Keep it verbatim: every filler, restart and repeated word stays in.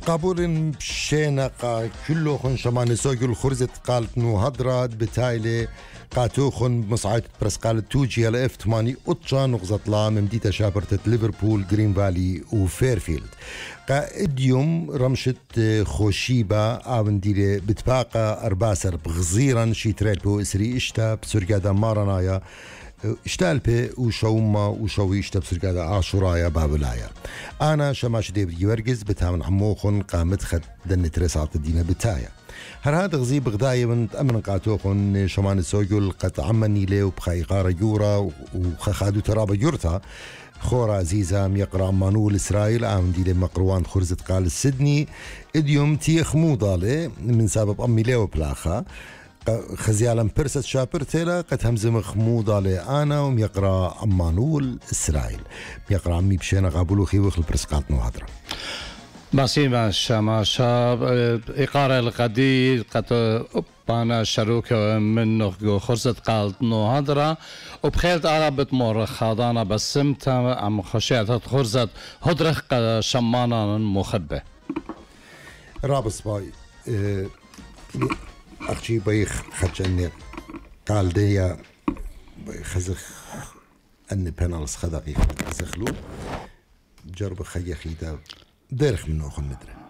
قابورن بشينقا كله خن شمان سوق الخرزة قالت نو هدرات بتايلي قاتوخن مصعد برس قالت توجي على اف ثمانية اتشا نغزة لا ممديتا شابرتة ليفربول جرين فالي وفيرفيلد قا اديوم رمشت خوشيبا آون ديلي بتباقى ارباسر بغزيرا شيتريل بو اسري اشتا بسرقادا مارانايا اشتال بي وشوما وشوي اشتا بسرقادا عاشورايا بابلايا انا شماش ديفيد يورجز بتامن عموخن قامت خد دن ترسات الدينة بتايا هر هذا غزي بغداية من أمن قاتوخن شمان سوجل قد عمني له بخاي غارة يورا وخخادو ترابة يورتا خورا زيزام يقرأ مانول إسرائيل عام دي مقروان خرزة قال السدني إديوم تيخ موضالة من سبب أمي له بلاخا خزيالا برسة شابر تيلا قد همزم خموضة لأنا وميقرأ أمانول إسرائيل يقرأ عمي بشينا قابلو خيوخ البرسقات نوهدرا بسيما شماشا إقارة القدير قد أبانا شروك من خرزة قالت نوهدرا وبخيلت عربت مور خاضانا بسمتا عم خشيعة خرزة هدرخ شمانا مخبة رابس باي أخشي بيخ خجني قال دي خزخ أني بنالس خدقي خزخلو جرب خيخي دا ديرخ منو خن مدري